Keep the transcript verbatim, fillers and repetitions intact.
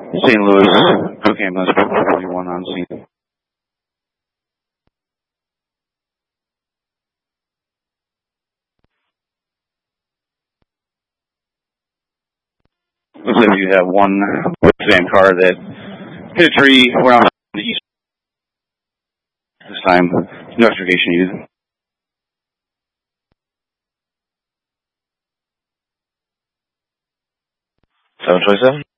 Saint Louis, Cook Ambulance, forty-one on scene. Looks like you have one van car that hit a tree around the east. This time, no extrication used. seven twenty-seven.